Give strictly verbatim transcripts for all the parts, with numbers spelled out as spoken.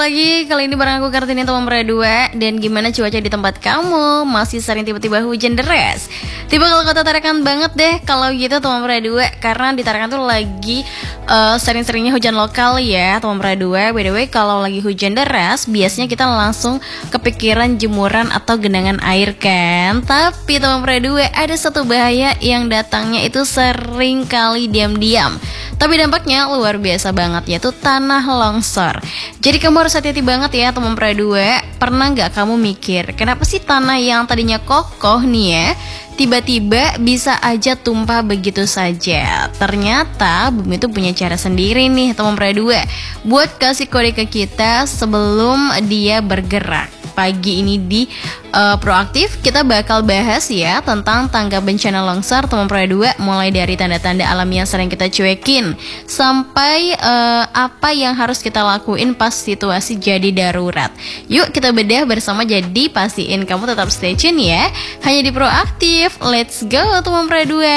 lagi, kali ini bareng aku Kartini Teman Dua. Dan gimana cuaca di tempat kamu? Masih sering tiba-tiba hujan deras? Tiba kalau kota Tarakan banget deh kalau gitu Teman Dua. Karena di Tarakan tuh lagi uh, sering-seringnya hujan lokal ya Teman Dua. By the way, kalau lagi hujan deras biasanya kita langsung kepikiran jemuran atau genangan air kan. Tapi Teman Dua, ada satu bahaya yang datangnya itu sering kali diam-diam, tapi dampaknya luar biasa banget, yaitu tanah longsor. Jadi kamu harus hati-hati banget ya teman Dua. Pernah nggak kamu mikir kenapa sih tanah yang tadinya kokoh nih ya tiba-tiba bisa aja tumpah begitu saja? Ternyata bumi itu punya cara sendiri nih teman Dua buat kasih kode ke kita sebelum dia bergerak. Pagi ini di uh, Proaktif kita bakal bahas ya tentang tangga bencana longsor teman Dua, mulai dari tanda-tanda alam yang sering kita cuekin sampai uh, apa yang harus kita lakuin pas situasi jadi darurat. Yuk kita bedah bersama, jadi pastiin kamu tetap stay tune ya, hanya di Proaktif. Let's go teman Dua.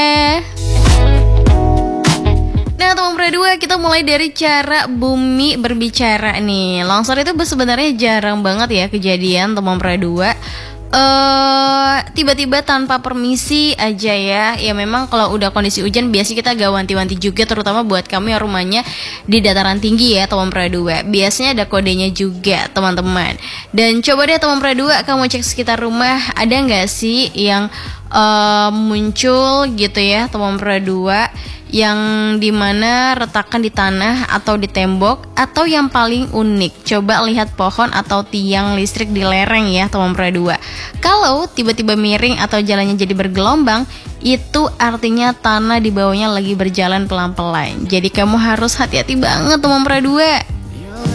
Nah teman Dua, kita mulai dari cara bumi berbicara nih. Longsor itu sebenarnya jarang banget ya kejadian teman Dua. Uh, tiba-tiba tanpa permisi aja ya. Ya memang kalau udah kondisi hujan biasanya kita gak wanti-wanti juga, terutama buat kamu yang rumahnya di dataran tinggi ya teman Dua. Biasanya ada kodenya juga teman-teman. Dan coba deh teman Dua, kamu cek sekitar rumah, ada nggak sih yang uh, muncul gitu ya teman Dua, yang dimana retakan di tanah atau di tembok, atau yang paling unik, coba lihat pohon atau tiang listrik di lereng ya teman Dua. Kalau tiba-tiba miring atau jalannya jadi bergelombang, itu artinya tanah di bawahnya lagi berjalan pelan-pelan. Jadi kamu harus hati-hati banget teman Dua.